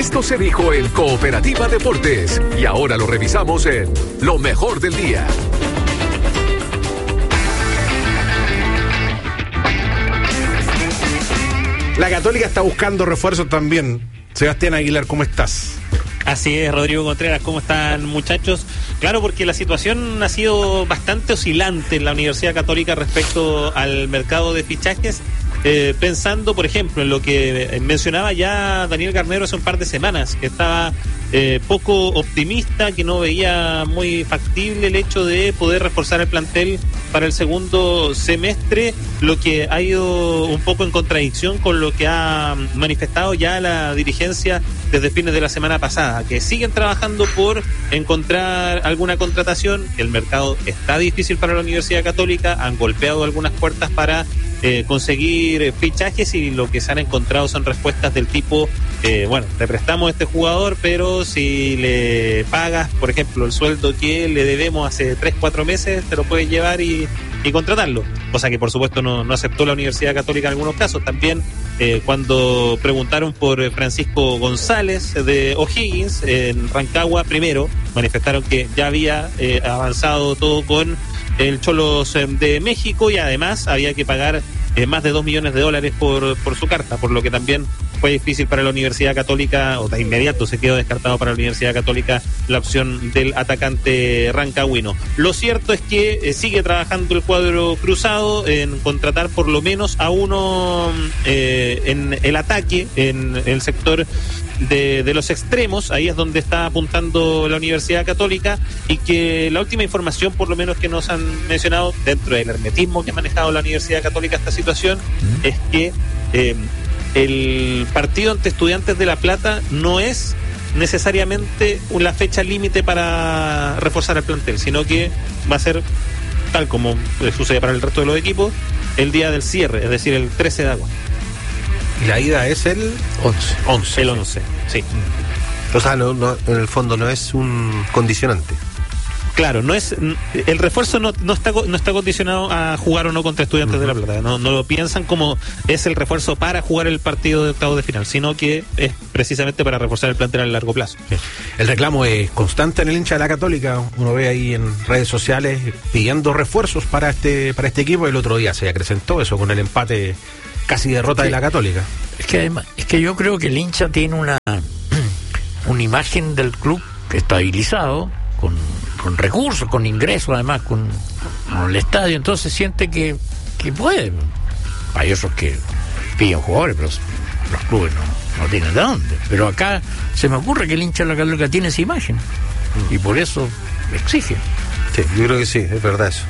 Esto se dijo en Cooperativa Deportes y ahora lo revisamos en Lo Mejor del Día. La Católica está buscando refuerzos también. Sebastián Aguilar, ¿cómo estás? Así es, Rodrigo Contreras, ¿cómo están, muchachos? Claro, porque la situación ha sido bastante oscilante en la Universidad Católica respecto al mercado de fichajes, pensando, por ejemplo, en lo que mencionaba ya Daniel Garnero hace un par de semanas, que estaba poco optimista, que no veía muy factible el hecho de poder reforzar el plantel para el segundo semestre, lo que ha ido un poco en contradicción con lo que ha manifestado ya la dirigencia desde fines de la semana pasada, que siguen trabajando por encontrar alguna contratación. El mercado está difícil para la Universidad Católica, han golpeado algunas puertas para conseguir fichajes, y lo que se han encontrado son respuestas del tipo, bueno, te prestamos a este jugador, pero si le pagas, por ejemplo, el sueldo que le debemos hace 3-4 meses, te lo puedes llevar y contratarlo. Cosa que por supuesto no aceptó la Universidad Católica en algunos casos. También cuando preguntaron por Francisco González de O'Higgins en Rancagua, primero manifestaron que ya había avanzado todo con el Cholos de México, y además había que pagar más de $2 millones por su carta, por lo que también fue difícil para la Universidad Católica, o de inmediato se quedó descartado para la Universidad Católica la opción del atacante rancagüino. Lo cierto es que sigue trabajando el cuadro cruzado en contratar por lo menos a uno en el ataque, en el sector de los extremos. Ahí es donde está apuntando la Universidad Católica, y que la última información, por lo menos que nos han mencionado dentro del hermetismo que ha manejado la Universidad Católica esta situación, es que el partido ante Estudiantes de La Plata no es necesariamente la fecha límite para reforzar el plantel, sino que va a ser, tal como sucede para el resto de los equipos, el día del cierre, es decir, el 13 de agosto. Y la ida es el 11. El 11, sí. O sea, no, en el fondo no es un condicionante. Claro, no es el refuerzo no está condicionado a jugar o no contra Estudiantes de La Plata. No lo piensan como es el refuerzo para jugar el partido de octavos de final, sino que es precisamente para reforzar el plantel a largo plazo. Sí. El reclamo es constante en el hincha de la Católica. Uno ve ahí en redes sociales pidiendo refuerzos para este equipo. El otro día se acrecentó eso con el empate, casi derrota de la Católica. Es que yo creo que el hincha tiene una imagen del club estabilizado, con recursos, con ingresos, además con el estadio, entonces siente que puede. Hay otros que piden jugadores, pero los clubes no tienen de dónde. Pero acá se me ocurre que el hincha de la Católica tiene esa imagen y por eso exige. Sí, yo creo que sí, es verdad eso.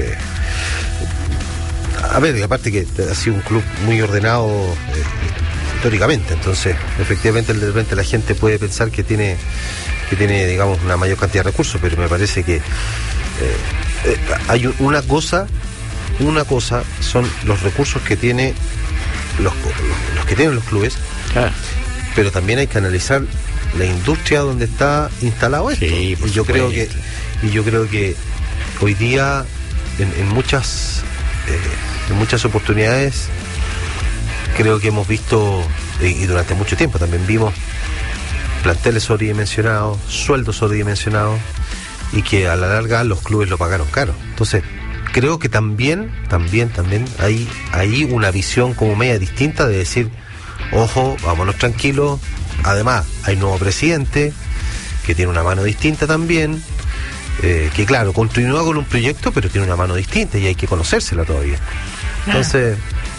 A ver, y aparte que ha sido un club muy ordenado históricamente, entonces efectivamente de repente la gente puede pensar que tiene, digamos, una mayor cantidad de recursos, pero me parece que hay una cosa son los recursos que tiene los que tienen los clubes, pero también hay que analizar la industria donde está instalado esto. Sí, y yo creo que hoy día en muchas oportunidades creo que hemos visto, y durante mucho tiempo también vimos, planteles sobredimensionados, sueldos sobredimensionados, y que a la larga los clubes lo pagaron caro. Entonces creo que también hay una visión como media distinta de decir, ojo, vámonos tranquilos. Además hay nuevo presidente que tiene una mano distinta también, que claro, continúa con un proyecto, pero tiene una mano distinta y hay que conocérsela todavía. Entonces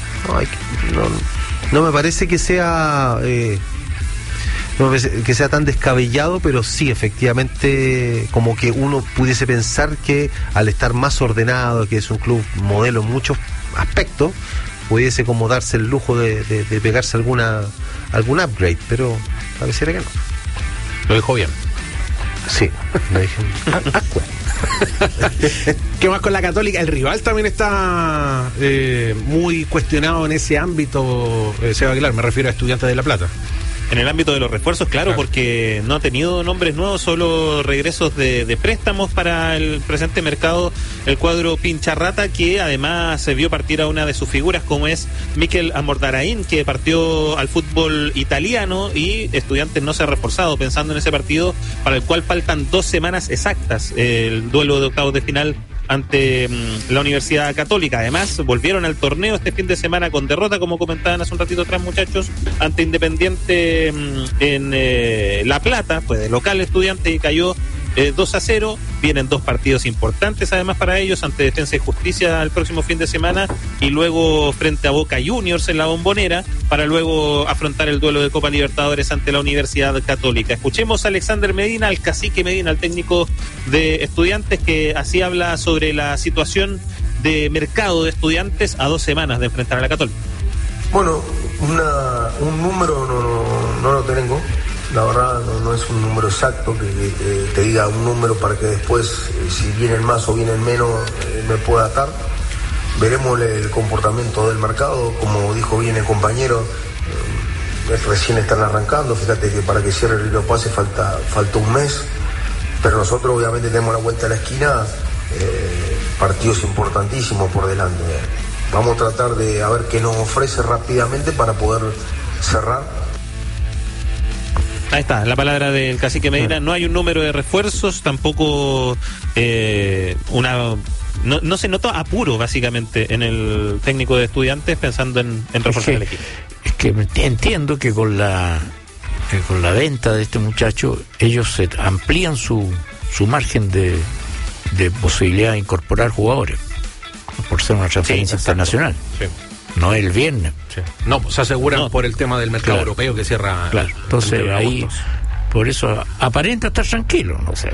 no me parece que sea tan descabellado, pero sí, efectivamente, como que uno pudiese pensar que al estar más ordenado, que es un club modelo en muchos aspectos, pudiese como darse el lujo de pegarse algún upgrade, pero pareciera que no. Lo dijo bien. Sí, me dije. ¿Qué más con la Católica? El rival también está muy cuestionado en ese ámbito, Seba Aguilar, me refiero a Estudiantes de La Plata. En el ámbito de los refuerzos, claro, porque no ha tenido nombres nuevos, solo regresos de préstamos para el presente mercado, el cuadro Pincharrata, que además se vio partir a una de sus figuras, como es Mikel Amordarain, que partió al fútbol italiano, y Estudiantes no se ha reforzado, pensando en ese partido para el cual faltan 2 semanas exactas, el duelo de octavos de final ante la Universidad Católica. Además, volvieron al torneo este fin de semana con derrota, como comentaban hace un ratito atrás, muchachos, ante Independiente en La Plata, pues de local Estudiante, y cayó 2-0. Vienen 2 partidos importantes además para ellos, ante Defensa y Justicia el próximo fin de semana, y luego frente a Boca Juniors en la Bombonera, para luego afrontar el duelo de Copa Libertadores ante la Universidad Católica. Escuchemos a Alexander Medina, al cacique Medina, al técnico de Estudiantes, que así habla sobre la situación de mercado de Estudiantes a 2 semanas de enfrentar a la Católica. Bueno, un número no lo tengo. La verdad no es un número exacto que te diga un número para que después, si vienen más o vienen menos, me pueda atar. Veremos el comportamiento del mercado, como dijo bien el compañero, recién están arrancando. Fíjate que para que cierre el hilo pase falta un mes, pero nosotros obviamente tenemos la vuelta a la esquina, partidos importantísimos por delante. Vamos a tratar de ver qué nos ofrece rápidamente para poder cerrar. Ahí está, la palabra del cacique Medina. No hay un número de refuerzos, tampoco no se nota apuro, básicamente, en el técnico de Estudiantes pensando en reforzar el equipo. Es que entiendo que con la venta de este muchacho, ellos se amplían su margen de posibilidad de incorporar jugadores, por ser una transferencia internacional. Sí. No el viernes. Sí. No, pues se aseguran por el tema del mercado europeo que cierra. Claro. Entonces ahí, por eso aparenta estar tranquilo, no sé.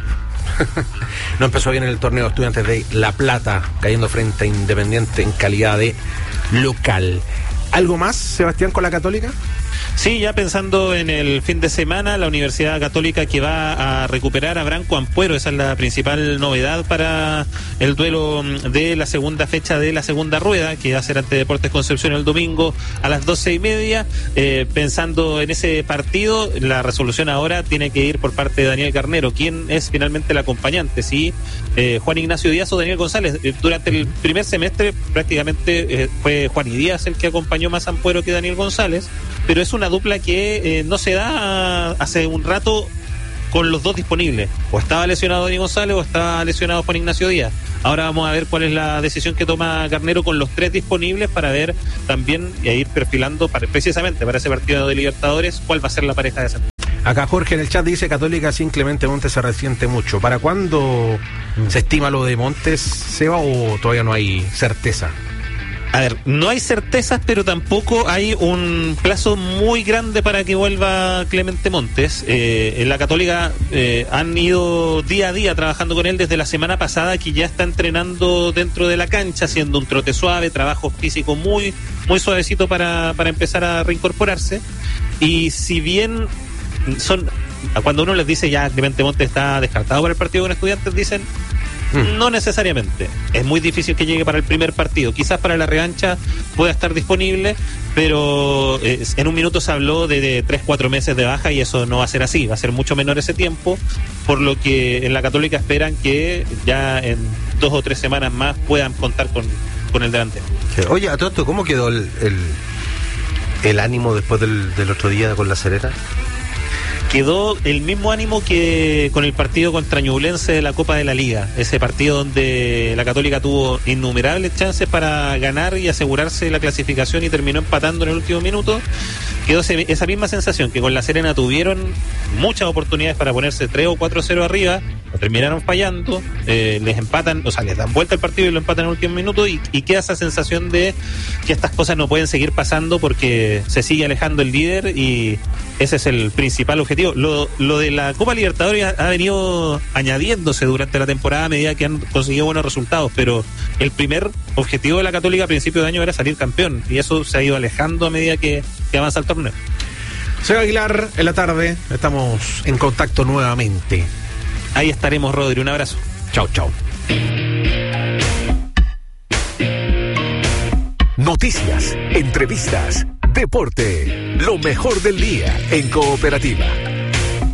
No empezó bien el torneo de Estudiantes de La Plata, cayendo frente a Independiente en calidad de local. ¿Algo más, Sebastián, con la Católica? Sí, ya pensando en el fin de semana, la Universidad Católica que va a recuperar a Branco Ampuero, esa es la principal novedad para el duelo de la segunda fecha de la segunda rueda, que va a ser ante Deportes Concepción el domingo a las 12:30. Pensando en ese partido, la resolución ahora tiene que ir por parte de Daniel Garnero, quien es finalmente el acompañante, ¿sí? Juan Ignacio Díaz o Daniel González. Durante el primer semestre prácticamente fue Juan y Díaz el que acompañó más a Ampuero que Daniel González, pero es una dupla que no se da hace un rato con los dos disponibles. O estaba lesionado Daniel González o estaba lesionado Juan Ignacio Díaz. Ahora vamos a ver cuál es la decisión que toma Garnero con los 3 disponibles, para ver también y ir perfilando precisamente para ese partido de Libertadores cuál va a ser la pareja de esa. Acá Jorge en el chat dice: Católica sin Clemente Montes se resiente mucho. ¿Para cuándo se estima lo de Montes, Seba, o todavía no hay certeza? A ver, no hay certezas, pero tampoco hay un plazo muy grande para que vuelva Clemente Montes. En la Católica han ido día a día trabajando con él desde la semana pasada, que ya está entrenando dentro de la cancha, haciendo un trote suave, trabajo físico muy suavecito para empezar a reincorporarse. Y si bien cuando uno les dice ya Clemente Montes está descartado para el partido con Estudiantes, dicen no necesariamente. Es muy difícil que llegue para el primer partido. Quizás para la revancha pueda estar disponible, pero en un minuto se habló de 3-4 meses de baja, y eso no va a ser así. Va a ser mucho menor ese tiempo, por lo que en la Católica esperan que ya en 2 o 3 semanas más puedan contar con el delantero. Oye, a todo esto, ¿cómo quedó el ánimo después del otro día con La Serena? Quedó el mismo ánimo que con el partido contra Ñublense de la Copa de la Liga, ese partido donde la Católica tuvo innumerables chances para ganar y asegurarse la clasificación y terminó empatando en el último minuto. Quedó esa misma sensación, que con La Serena tuvieron muchas oportunidades para ponerse 3 o 4-0 arriba, lo terminaron fallando, les empatan, o sea, les dan vuelta el partido y lo empatan en el último minuto, y queda esa sensación de que estas cosas no pueden seguir pasando porque se sigue alejando el líder, y ese es el principal objetivo. Lo de la Copa Libertadores ha venido añadiéndose durante la temporada a medida que han conseguido buenos resultados, pero el primer objetivo de la Católica a principio de año era salir campeón, y eso se ha ido alejando a medida que avanza el torneo. Seba Aguilar, en la tarde estamos en contacto nuevamente. Ahí estaremos, Rodri, un abrazo. Chao. Noticias, entrevistas, Deporte, lo mejor del día en Cooperativa.